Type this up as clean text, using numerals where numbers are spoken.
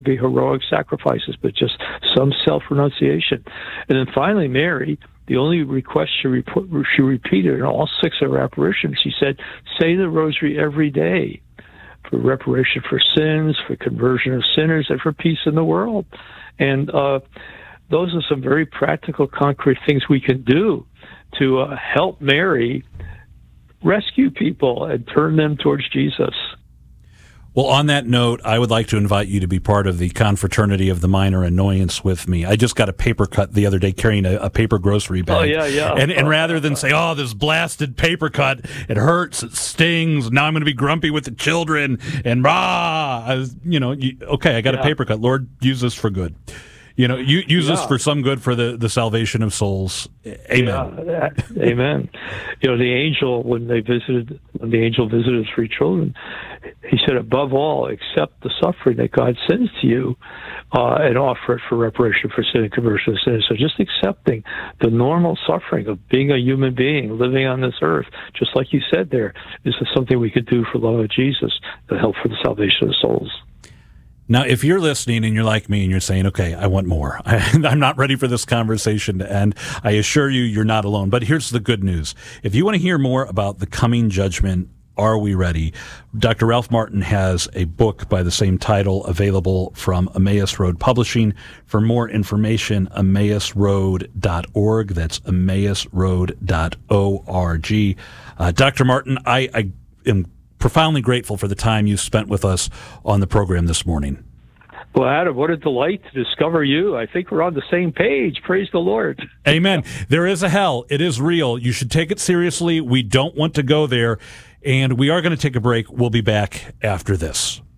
be heroic sacrifices, but just some self-renunciation. And then finally, Mary, the only request she repeated in all 6 of her apparitions, she said, say the rosary every day for reparation for sins, for conversion of sinners, and for peace in the world. And those are some very practical, concrete things we can do to help Mary rescue people and turn them towards Jesus. Well, on that note, I would like to invite you to be part of the Confraternity of the Minor Annoyance with me. I just got a paper cut the other day carrying a paper grocery bag. Oh, yeah. And rather than say, oh, this blasted paper cut, it hurts, it stings, now I'm going to be grumpy with the children, and I got a paper cut. Lord, use this for good. Use this for some good for the salvation of souls. Amen. Yeah, amen. The angel, when the angel visited 3 children, he said, above all, accept the suffering that God sends to you and offer it for reparation for sin and conversion of sin. So just accepting the normal suffering of being a human being, living on this earth, just like you said there, this is something we could do for the love of Jesus to help for the salvation of souls. Now, if you're listening and you're like me and you're saying, okay, I want more. I'm not ready for this conversation to end. I assure you, you're not alone. But here's the good news. If you want to hear more about the coming judgment, Are We Ready? Dr. Ralph Martin has a book by the same title available from Emmaus Road Publishing. For more information, emmausroad.org. That's emmausroad.org. Dr. Martin, I am profoundly grateful for the time you spent with us on the program this morning. Well, Adam, what a delight to discover you. I think we're on the same page. Praise the Lord. Amen. There is a hell. It is real. You should take it seriously. We don't want to go there. And we are going to take a break. We'll be back after this.